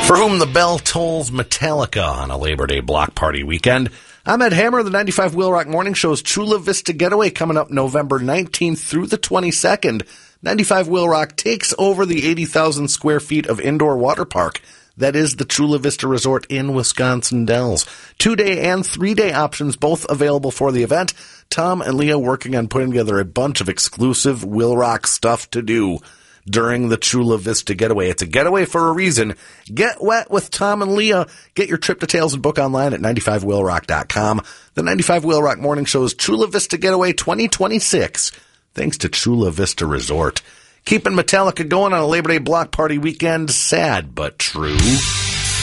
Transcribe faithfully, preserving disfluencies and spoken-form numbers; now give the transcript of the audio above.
For whom the bell tolls, Metallica on a Labor Day block party weekend. I'm Ed Hammer. The ninety-five Wheel Rock Morning Show's Chula Vista Getaway coming up November nineteenth through the twenty-second. ninety-five Wheel Rock takes over the eighty thousand square feet of indoor water park that is the Chula Vista Resort in Wisconsin Dells. Two-day and three-day options both available for the event. Tom and Leah working on putting together a bunch of exclusive Wheel Rock stuff to do during the Chula Vista Getaway. It's a getaway for a reason. Get wet with Tom and Leah. Get your trip details and book online at ninety-five wheel rock dot com. The ninety-five Wheel Rock Morning Show's Chula Vista Getaway twenty twenty-six, thanks to Chula Vista Resort. Keeping Metallica going on a Labor Day block party weekend. Sad but true.